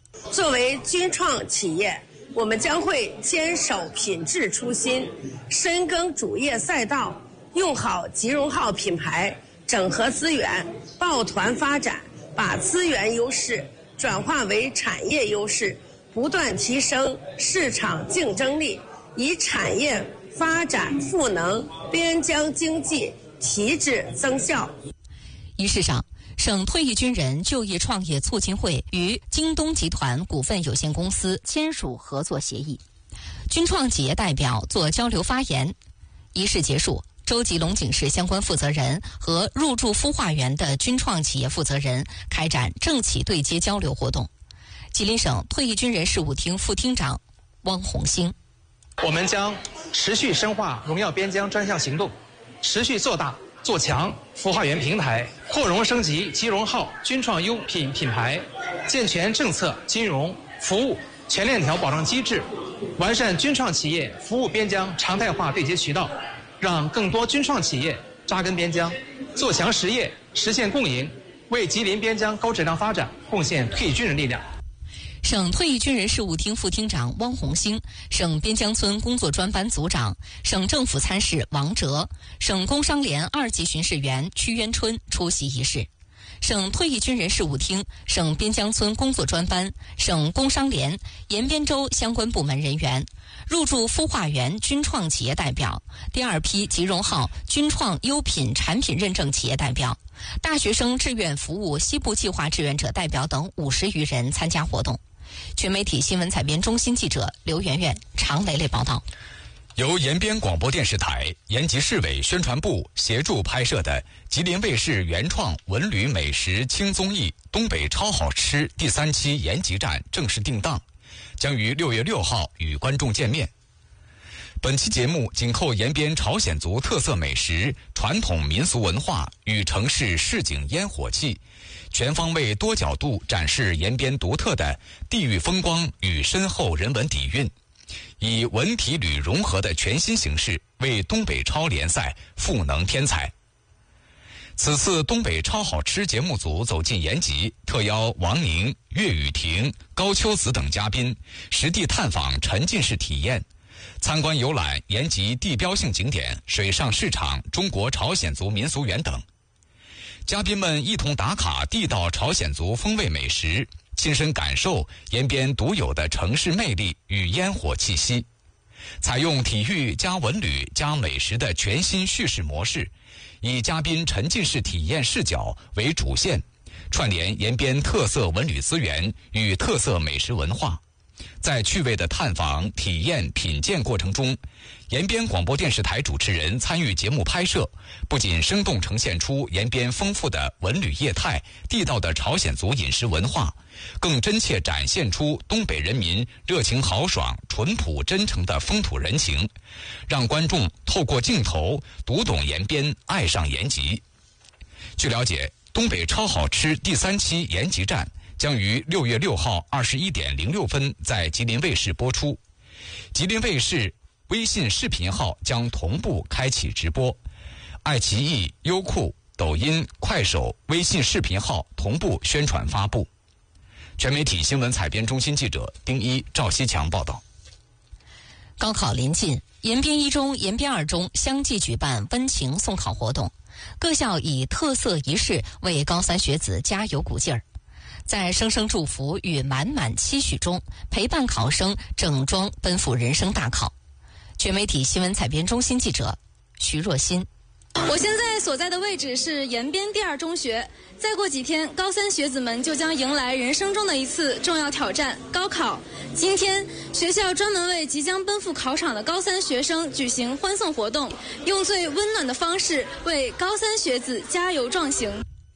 作为军创企业，我们将会坚守品质初心，深耕主业赛道，用好吉荣号品牌，整合资源，抱团发展，把资源优势转化为产业优势，不断提升市场竞争力，以产业发展赋能边疆经济，提质增效。 仪式上，省退役军人就业创业促进会与京东集团股份有限公司签署合作协议，军创企业代表做交流发言。仪式结束，州级龙井市相关负责人和入驻孵化园的军创企业负责人开展政企对接交流活动。吉林省退役军人事务厅副厅长汪红星： 我们将持续深化荣耀边疆专项行动，持续做大做强孵化园平台，扩容升级吉荣号军创优品品牌，健全政策、金融、服务全链条保障机制，完善军创企业服务边疆常态化对接渠道，让更多军创企业扎根边疆，做强实业，实现共赢，为吉林边疆高质量发展贡献退役军人力量。 省退役军人事务厅副厅长汪红星、省边疆村工作专班组长、省政府参事王哲、省工商联2级巡视员屈渊春出席仪式。省退役军人事务厅、省边疆村工作专班、省工商联、延边州相关部门人员、入驻孵化园军创企业代表、第2批吉荣号军创优品产品认证企业代表、大学生志愿服务西部计划志愿者代表等50余人参加活动。全媒体新闻采编中心记者刘媛媛、常蕾蕾报道。 由延边广播电视台、延吉市委宣传部协助拍摄的吉林卫视原创文旅美食轻综艺《东北超好吃》第3期延吉站正式定档，将于6月6号与观众见面。本期节目紧扣延边朝鲜族特色美食、传统民俗文化与城市市井烟火气，全方位多角度展示延边独特的地域风光与深厚人文底蕴，以文体旅融合的全新形式为东北超联赛赋能添彩。此次东北超好吃节目组走进延吉，特邀王宁、岳雨婷、高秋子等嘉宾实地探访沉浸式体验，参观游览延吉地标性景点、水上市场、中国朝鲜族民俗园等。嘉宾们一同打卡地道朝鲜族风味美食，亲身感受延边独有的城市魅力与烟火气息。采用体育加文旅加美食的全新叙事模式，以嘉宾沉浸式体验视角为主线，串联延边特色文旅资源与特色美食文化。在趣味的探访、体验、品鉴过程中，延边广播电视台主持人参与节目拍摄，不仅生动呈现出延边丰富的文旅业态、地道的朝鲜族饮食文化，更真切展现出东北人民热情豪爽、淳朴真诚的风土人情，让观众透过镜头读懂延边，爱上延吉。据了解，东北超好吃第3期延吉站将于6月6号21点06分在吉林卫视播出，吉林卫视微信视频号将同步开启直播，爱奇艺、优酷、抖音、快手微信视频号同步宣传发布。全媒体新闻采编中心记者丁一、赵西强报道。 高考临近，延边1中、延边2中相继举办温情送考活动，各校以特色仪式为高3学子加油鼓劲儿。在声声祝福与满满期许中，陪伴考生整装奔赴人生大考。全媒体新闻采编中心记者徐若欣。 我现在所在的位置是延边第2中学，再过几天，高3学子们就将迎来人生中的一次重要挑战——高考。今天，学校专门为即将奔赴考场的高3学生举行欢送活动，用最温暖的方式为高3学子加油壮行。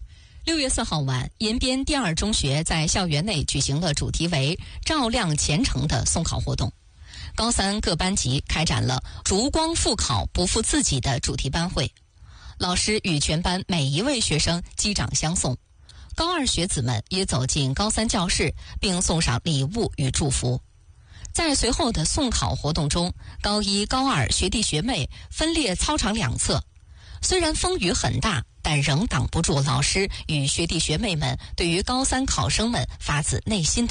6月4号晚，延边第2中学在校园内举行了主题为“照亮前程”的送考活动。高3各班级开展了“烛光复考，不负自己”的主题班会，老师与全班每一位学生击掌相送。高2学子们也走进高3教室，并送上礼物与祝福。在随后的送考活动中，高1、高2学弟学妹分列操场两侧，虽然风雨很大，但仍挡不住老师与学弟学妹们对于高3考生们发自内心的